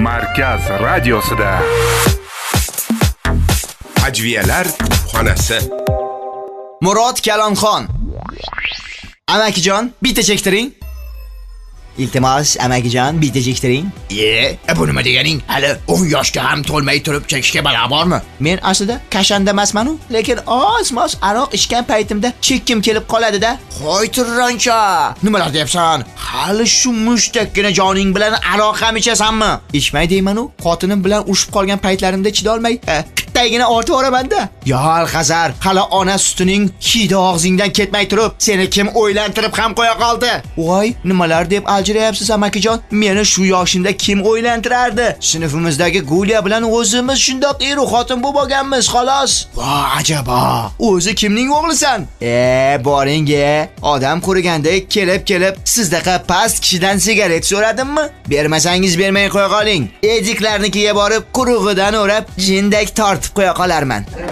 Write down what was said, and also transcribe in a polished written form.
Markaz radiosida Ajviyalar xonasi. Murod Kalonxon. Amakijon, bitta chektiring. Iltimos, amakijon, bitta chektiring. Bu nima deganing? Hali 10 yoshga ham to'lmay turib chekishga balo bormi? Men aslida kashanda emasman-u, lekin oz-moz aroq ichgan paytimda chekkim kelib qoladi-da. Qo'y turrancha. Nimalar deyapsan? Hali shu mushtakkina joning bilan aroq ham ichasanmi? Ichmay deyman-u, xotinim bilan urushib qolgan paytlarimda chidolmay, bittagina ortib oraman-da. Yo Alhazar, hali ona sutining hidi og'zingdan ketmay turib, seni kim o'ylantirib ham qo'ya qoldi? Voy, nimalar deb aljirayapsiz amakijon? Meni shu yoshimda kim o'ylantirardi? Sinfimizdagi Gulya bilan o'zimiz shundoq xotin bo'lib olganmiz, xolos. Voy, ajabo. O'zi kimning o'g'lisan? Boring-e. Odam qurigandek kelib sizdaqa past kishidan sigaret so'radimmi? Bermasangiz bermay qo'ya qoling. Ediklarnikiga borib, qurug'idan o'rab, jindak tortib qo'ya qolarman.